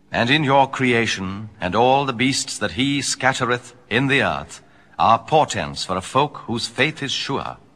And in your creation, and all the beasts that he scattereth in the earth, are portents for a folk whose faith is sure.